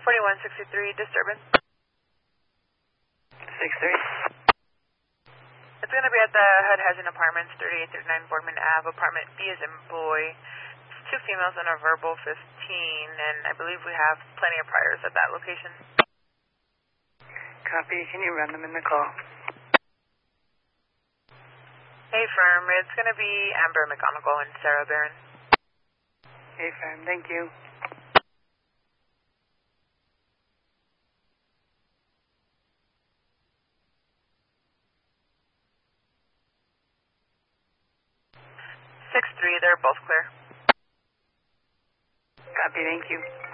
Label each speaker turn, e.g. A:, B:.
A: 4163, disturbance.
B: 6-3.
A: It's going to be at the HUD Housing Apartments, 3839 Boardman Ave, apartment B as in boy. It's 2 females and a verbal 15, and I believe we have plenty of priors at that location.
B: Copy. Can you run them in the call?
A: Hey, firm. It's going to be Amber McGonigal and Sarah Barron.
B: Hey, firm. Thank you.
A: They're both clear.
B: Copy. Thank you.